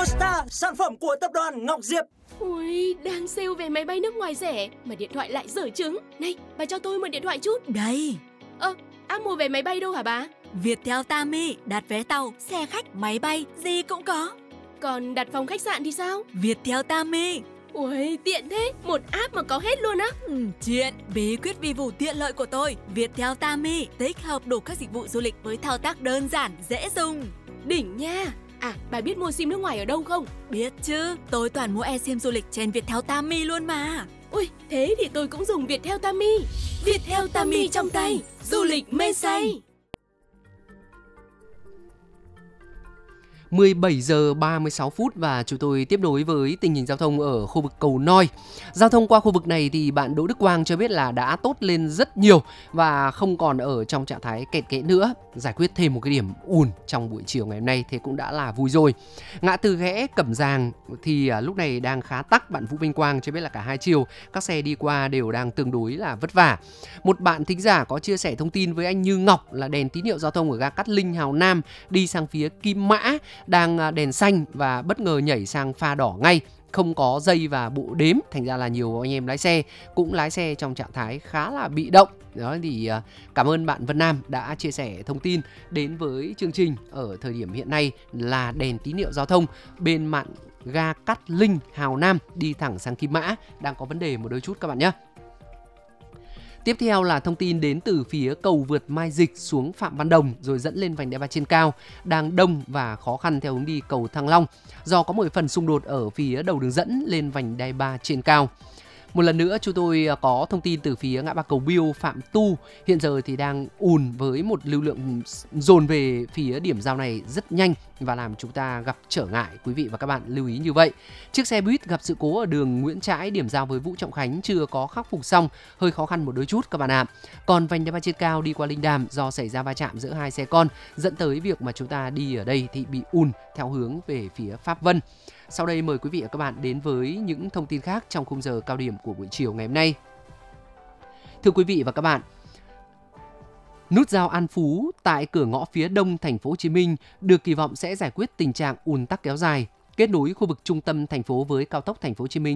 Eurostar, sản phẩm của tập đoàn Ngọc Diệp. Ui, đang sale vé máy bay nước ngoài rẻ mà điện thoại lại dở trứng. Này, bà cho tôi mượn điện thoại chút. Đây. App mua vé máy bay đâu hả bà? Viettel Tami, đặt vé tàu, xe khách, máy bay, gì cũng có. Còn đặt phòng khách sạn thì sao? Viettel Tami. Ui, tiện thế, một app mà có hết luôn á. Chuyện bí quyết vi vụ tiện lợi của tôi. Viettel Tami tích hợp đủ các dịch vụ du lịch với thao tác đơn giản, dễ dùng. Đỉnh nha. À, bà biết mua sim nước ngoài ở đâu không? Biết chứ, tôi toàn mua eSIM du lịch trên Viettel Tami luôn mà. Ui, thế thì tôi cũng dùng Viettel Tami. Viettel Tami trong tay, du lịch mê say. 17 giờ 36 phút và chúng tôi tiếp nối với tình hình giao thông ở khu vực cầu Noi. Giao thông qua khu vực này thì bạn Đỗ Đức Quang cho biết là đã tốt lên rất nhiều và không còn ở trong trạng thái kẹt kẽ nữa. Giải quyết thêm một cái điểm ùn trong buổi chiều ngày hôm nay thế cũng đã là vui rồi. Ngã tư Ghẽ Cẩm Giàng thì lúc này đang khá tắc. Bạn Vũ Minh Quang cho biết là cả hai chiều các xe đi qua đều đang tương đối là vất vả. Một bạn thính giả có chia sẻ thông tin với anh Như Ngọc là đèn tín hiệu giao thông ở ga Cát Linh Hào Nam đi sang phía Kim Mã đang đèn xanh và bất ngờ nhảy sang pha đỏ ngay, không có dây và bộ đếm, thành ra là nhiều anh em lái xe cũng lái xe trong trạng thái khá là bị động. Đó thì cảm ơn bạn Vân Nam đã chia sẻ thông tin đến với chương trình ở thời điểm hiện nay là đèn tín hiệu giao thông bên mạn ga Cát Linh Hào Nam đi thẳng sang Kim Mã đang có vấn đề một đôi chút các bạn nhé. Tiếp theo là thông tin đến từ phía cầu vượt Mai Dịch xuống Phạm Văn Đồng rồi dẫn lên vành đai 3 trên cao đang đông và khó khăn theo hướng đi cầu Thăng Long do có một phần xung đột ở phía đầu đường dẫn lên vành đai 3 trên cao. Một lần nữa chúng tôi có thông tin từ phía ngã ba cầu Biêu Phạm Tu hiện giờ thì đang ùn với một lưu lượng dồn về phía điểm giao này rất nhanh và làm chúng ta gặp trở ngại. Quý vị và các bạn lưu ý như vậy. Chiếc xe buýt gặp sự cố ở đường Nguyễn Trãi điểm giao với Vũ Trọng Khánh chưa có khắc phục xong, hơi khó khăn một đôi chút các bạn ạ. Còn vành đai 3 trên cao đi qua Linh Đàm do xảy ra va chạm giữa hai xe con dẫn tới việc mà chúng ta đi ở đây thì bị ùn theo hướng về phía Pháp Vân. Sau đây mời quý vị và các bạn đến với những thông tin khác trong khung giờ cao điểm của buổi chiều ngày hôm nay. Thưa quý vị và các bạn, nút giao An Phú tại cửa ngõ phía đông thành phố Hồ Chí Minh được kỳ vọng sẽ giải quyết tình trạng ùn tắc kéo dài, kết nối khu vực trung tâm thành phố với cao tốc thành phố Hồ Chí Minh